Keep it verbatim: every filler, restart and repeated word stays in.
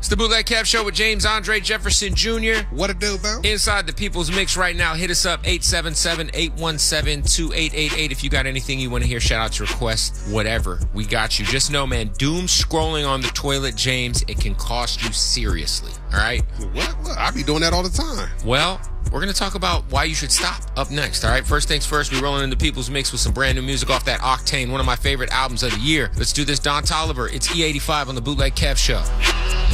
It's the Bootleg Kev Show with James Andre Jefferson Junior What it do, bro? Inside the People's Mix right now. Hit us up, eight seven seven, eight one seven, two eight eight eight. If you got anything you want to hear, shout outs, requests, whatever. We got you. Just know, man, doom scrolling on the toilet, James, it can cost you seriously. All right? What? What? I be doing that all the time. Well, we're going to talk about why you should stop up next, all right? First things first, we're rolling into People's Mix with some brand new music off that Octane, one of my favorite albums of the year. Let's do this, Don Toliver. It's E eighty-five on the Bootleg Kev Show.